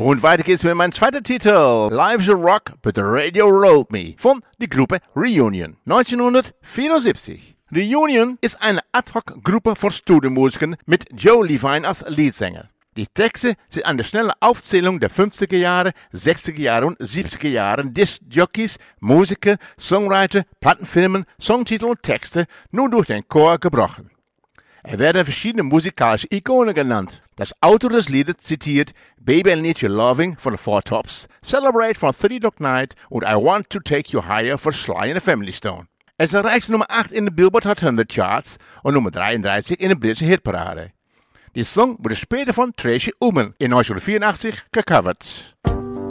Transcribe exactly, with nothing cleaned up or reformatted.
Und weiter geht's mit meinem zweiten Titel, Life's a Rock, but the Radio Rolled Me, von der Gruppe Reunion, neunzehnhundertvierundsiebzig. Reunion ist eine Ad-Hoc-Gruppe von Studiomusikern mit Joe Levine als Leadsänger. Die Texte sind eine schnelle Aufzählung der fünfziger Jahre, sechziger Jahre und siebziger Jahre Disc-Jockeys, Musiker, Songwriter, Plattenfirmen, Songtitel und Texte nur durch den Chor gebrochen. Er werden verschiedene musikalische Ikonen genannt. Das Autor des Liedes zitiert Baby I Need Your Loving von den Four Tops, Celebrate von Thirty Dog Night und I Want to Take You Higher von Sly and the Family Stone. Es erreichte Nummer acht in den Billboard Hot hundert Charts und Nummer dreiunddreißig in der britischen Hitparade. Die Song wurde später von Tracy Ullman in neunzehnhundertvierundachtzig gecovert.